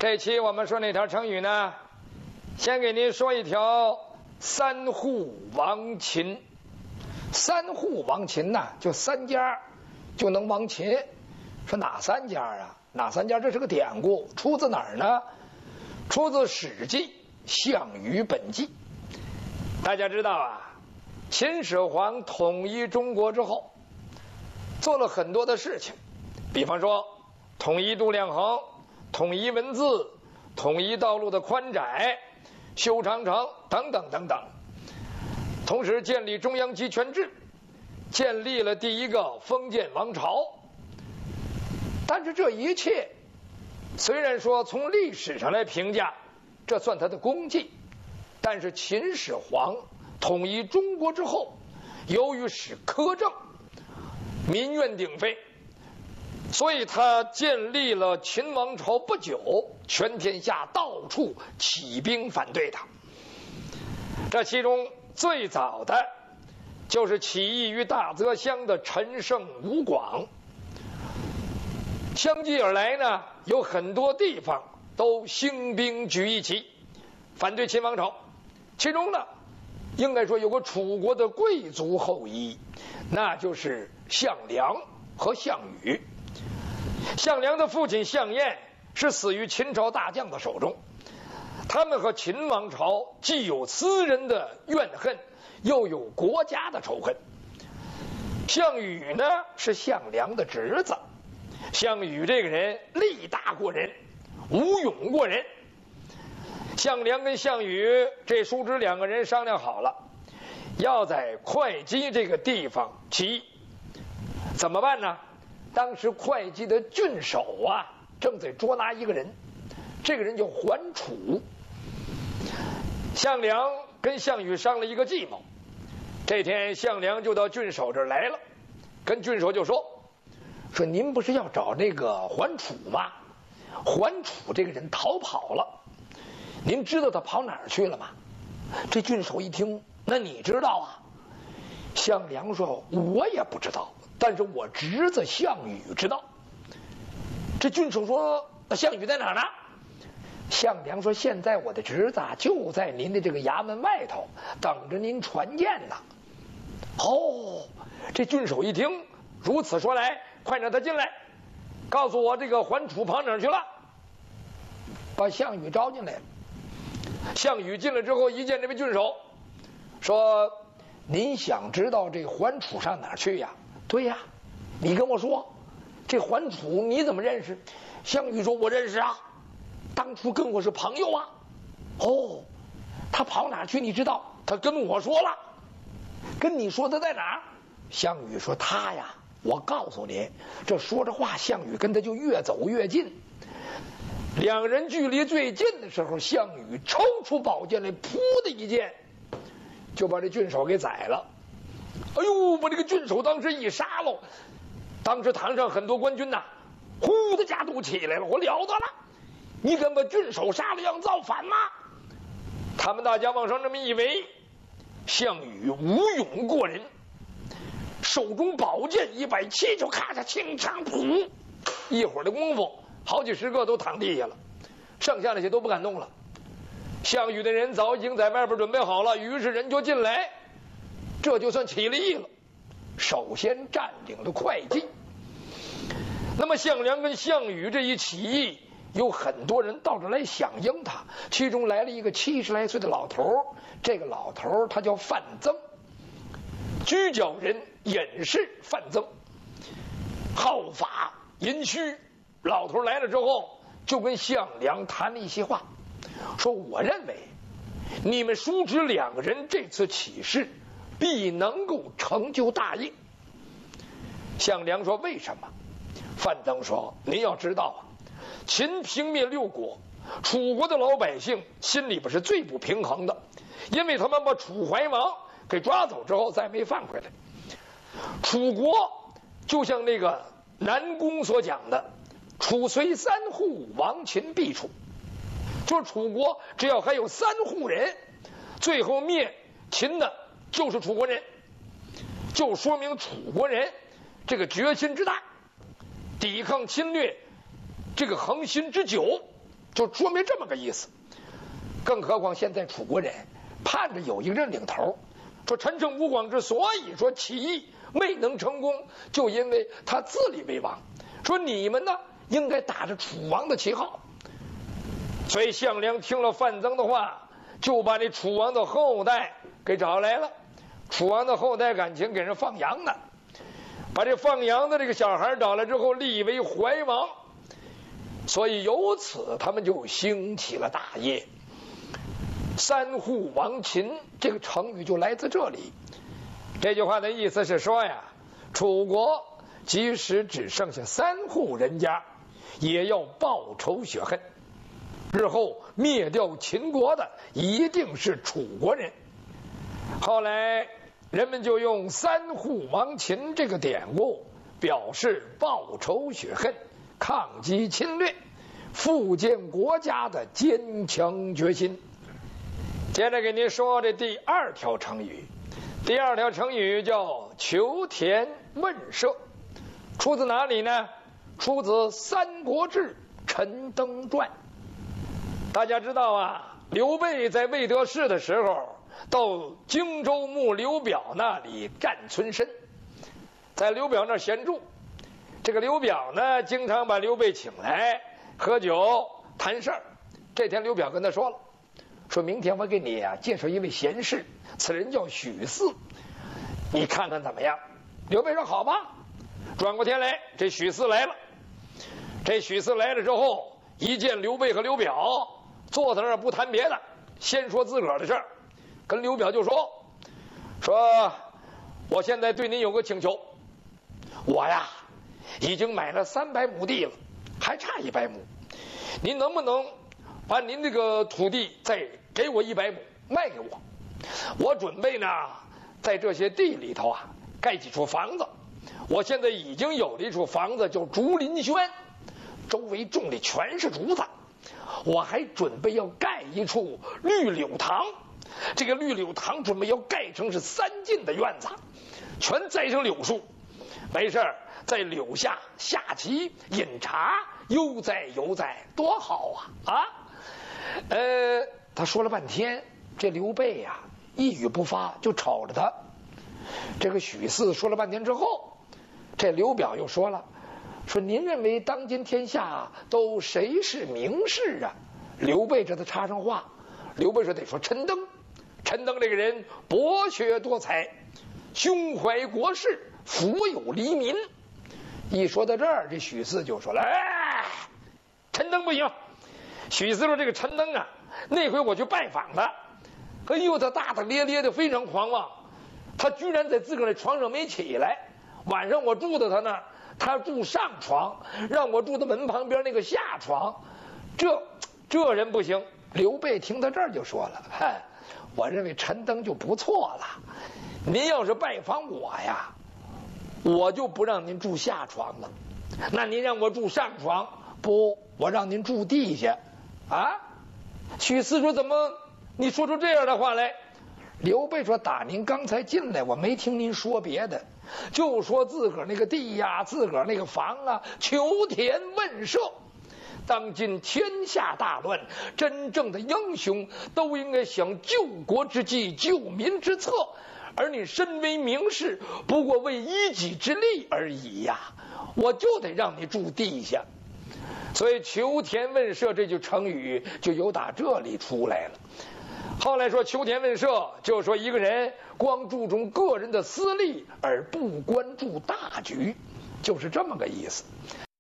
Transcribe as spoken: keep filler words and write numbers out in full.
这期我们说那条成语呢，先给您说一条三户亡秦。三户亡秦呐，就三家就能亡秦。说哪三家啊？哪三家？这是个典故，出自哪儿呢？出自《史记·项羽本纪》。大家知道啊，秦始皇统一中国之后，做了很多的事情，比方说统一度量衡、统一文字、统一道路的宽窄、修长城等等等等。同时建立中央集权制，建立了第一个封建王朝。但是这一切虽然说从历史上来评价，这算他的功绩，但是秦始皇统一中国之后，由于是苛政，民怨鼎沸，所以他建立了秦王朝不久，全天下到处起兵反对他。这其中最早的就是起义于大泽乡的陈胜、吴广。相继而来呢，有很多地方都兴兵举义旗，反对秦王朝。其中呢，应该说有个楚国的贵族后裔，那就是项梁和项羽。项梁的父亲项燕是死于秦朝大将的手中，他们和秦王朝既有私人的怨恨，又有国家的仇恨。项羽呢，是项梁的侄子。项羽这个人力大过人，武勇过人。项梁跟项羽这叔侄两个人商量好了，要在会稽这个地方起义。怎么办呢？当时会稽的郡守啊，正在捉拿一个人，这个人叫桓楚。项梁跟项羽商了一个计谋。这天项梁就到郡守这儿来了，跟郡守就说说您不是要找那个桓楚吗？桓楚这个人逃跑了，您知道他跑哪儿去了吗？这郡守一听，那你知道啊？项梁说我也不知道，但是我侄子项羽知道。这郡守说那项羽在哪儿呢？项梁说现在我的侄子就在您的这个衙门外头等着您传见呢。哦，这郡守一听，如此说来，快让他进来，告诉我这个桓楚跑哪儿去了。把项羽招进来了。项羽进来之后，一见这位郡守，说您想知道这桓楚上哪儿去呀？对呀，你跟我说，这桓楚你怎么认识？项羽说我认识啊，当初跟我是朋友啊。哦，他跑哪儿去你知道？他跟我说了。跟你说他在哪儿？项羽说他呀，我告诉你。这说着话，项羽跟他就越走越近。两人距离最近的时候，项羽抽出宝剑来，噗的一剑就把这郡守给宰了。哎呦，把这个郡守当时一杀喽，当时堂上很多官军呐、啊，呼的家都起来了，我了得了，你敢把郡守杀了，要造反吗？他们大家往上这么一围，项羽武勇过人，手中宝剑一摆，气就咔嚓清长噗，一会儿的功夫，好几十个都躺地下了，剩下那些都不敢动了。项羽的人早已经在外边准备好了，于是人就进来，这就算起了义了。首先占领了会稽。那么项梁跟项羽这一起义，有很多人到这来响应他，其中来了一个七十来岁的老头，这个老头他叫范增，居角人，隐士范增，好法淫虚。老头来了之后，就跟项梁谈了一些话，说我认为你们叔侄两个人这次起事必能够成就大业。项梁说为什么？范增说您要知道啊，秦平灭六国，楚国的老百姓心里边是最不平衡的，因为他们把楚怀王给抓走之后再没放回来。楚国就像那个南宫所讲的，楚虽三户，亡秦必楚。说楚国只要还有三户人，最后灭秦的就是楚国人，就说明楚国人这个决心之大，抵抗侵略这个恒心之久， 就说明这么个意思。更何况现在楚国人盼着有一个人领头，说陈胜吴广之所以说起义未能成功，就因为他自立为王，说你们呢应该打着楚王的旗号。所以项梁听了范增的话，就把这楚王的后代给找来了。楚王的后代感情给人放羊呢，把这放羊的这个小孩找来之后立为怀王，所以由此他们就兴起了大业。三户亡秦这个成语就来自这里。这句话的意思是说呀，楚国即使只剩下三户人家，也要报仇雪恨，日后灭掉秦国的一定是楚国人。后来人们就用三户亡秦这个典故表示报仇雪恨、抗击侵略、复建国家的坚强决心。接着给您说这第二条成语，第二条成语叫求田问舍，出自哪里呢？出自《三国志·陈登传》。大家知道啊，刘备在未得势的时候，到荆州牧刘表那里占村身，在刘表那儿闲住。这个刘表呢，经常把刘备请来喝酒谈事儿。这天刘表跟他说了，说明天我给你啊介绍一位贤士，此人叫许嗣，你看看怎么样？刘备说好吧。转过天来，这许嗣来了。这许嗣来了之后，一见刘备和刘表，坐在那儿不谈别的，先说自个儿的事儿，跟刘表就说说我现在对您有个请求，我呀已经买了三百亩地了，还差一百亩，您能不能把您这个土地再给我一百亩卖给我？我准备呢在这些地里头啊盖几处房子。我现在已经有了一处房子叫竹林轩，周围种的全是竹子。我还准备要盖一处绿柳堂，这个绿柳堂准备要盖成是三进的院子，全栽上柳树，没事在柳下下棋饮茶，悠哉悠哉，多好啊啊！呃，他说了半天，这刘备呀、啊、一语不发，就瞅着他。这个许嗣说了半天之后，这刘表又说了，说您认为当今天下都谁是名士啊？刘备这才插上话，刘备说得说陈登。陈登这个人博学多才，胸怀国事，福有黎民。一说到这儿，这许嗣就说了，哎，陈登不行。许嗣说这个陈登啊，那回我去拜访他，哎呦，他大大咧咧的，非常狂妄，他居然在自个儿的床上没起来。晚上我住的他那儿，他住上床，让我住在门旁边那个下床，这这人不行。刘备听到这儿就说了，嗨，我认为陈登就不错了，您要是拜访我呀，我就不让您住下床了，那您让我住上床，不，我让您住地下啊。许嗣说怎么你说出这样的话来？刘备说打您刚才进来我没听您说别的，就说自个儿那个地呀，自个儿那个房啊，求田问舍。当今天下大乱，真正的英雄都应该想救国之计，救民之策，而你身为名士，不过为一己之利而已呀，我就得让你住地下。所以求田问舍这句成语就由打这里出来了。后来说求田问舍，就是说一个人光注重个人的私利而不关注大局，就是这么个意思。